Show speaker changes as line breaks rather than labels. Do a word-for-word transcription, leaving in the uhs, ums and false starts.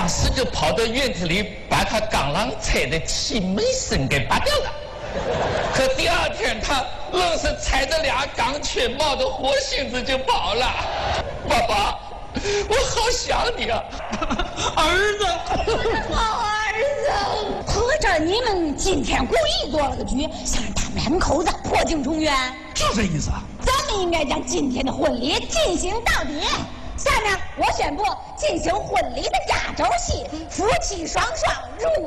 当时就跑到院子里把他钢狼踩的气门声给拔掉了。可第二天他愣是踩着俩钢圈，冒着火星子就跑了。爸爸，我好想你啊，儿子，
好儿子。合着你们今天故意做了个局，想让他们两口子破镜重圆，
就这意思啊。
咱们应该将今天的婚礼进行到底。下面我宣布进行婚礼的压轴戏，夫妻双双入